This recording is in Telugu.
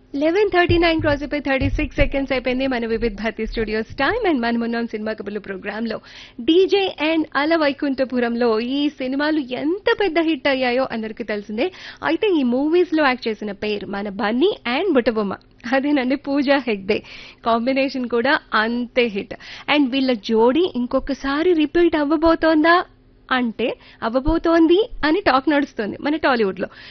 11:39 క్రాస్ అయిపోయి 36 సెకండ్స్ అయిపోయింది మన Vividh Bharati studios time and మనం ఉన్నాం సినిమా కబుర్లు ప్రోగ్రామ్ లో. డీజే అండ్ అల వైకుంఠపురంలో ఈ సినిమాలు ఎంత పెద్ద హిట్ అయ్యాయో అందరికీ తెలిసిందే. అయితే ఈ మూవీస్ లో యాక్ట్ చేసిన పేరు మన బన్నీ అండ్ బుట్టబొమ్మ, అదేనండి పూజా హెగ్డే. కాంబినేషన్ కూడా అంతే హిట్. అండ్ వీళ్ళ జోడీ ఇంకొకసారి రిపీట్ అవ్వబోతోందా అంటే అవ్వబోతోంది అని టాక్ నడుస్తుంది మన టాలీవుడ్ లో.